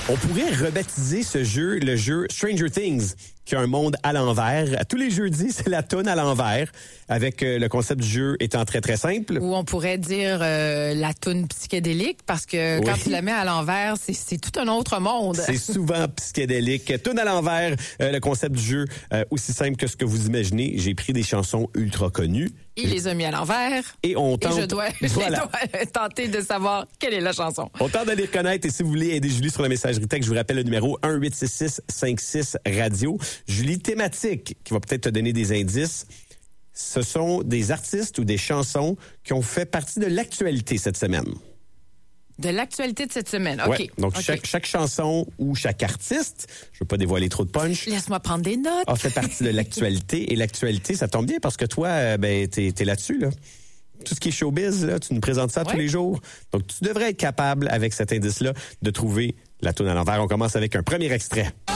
On pourrait rebaptiser ce jeu le jeu Stranger Things, qui a un monde à l'envers. Tous les jeudis, c'est la toune à l'envers, avec le concept du jeu étant très, très simple. Ou on pourrait dire la toune psychédélique, parce que quand tu la mets à l'envers, c'est tout un autre monde. C'est souvent psychédélique. Toune à l'envers, le concept du jeu, aussi simple que ce que vous imaginez. J'ai pris des chansons ultra connues. Il les a mis à l'envers. Et on tente... Et je dois tenter de savoir quelle est la chanson. On tente de les reconnaître. Et si vous voulez aider Julie sur la messagerie texte, je vous rappelle le numéro 1-866-56-radio. Julie, thématique, qui va peut-être te donner des indices. Ce sont des artistes ou des chansons qui ont fait partie de l'actualité cette semaine. De l'actualité de cette semaine, OK. Ouais, donc, chaque chanson ou chaque artiste, je veux pas dévoiler trop de punch. Laisse-moi prendre des notes. A fait partie de l'actualité. Et l'actualité, ça tombe bien parce que toi, t'es là-dessus, là. Tout ce qui est showbiz, là, tu nous présentes ça tous les jours. Donc, tu devrais être capable, avec cet indice-là, de trouver la toune à l'envers. On commence avec un premier extrait.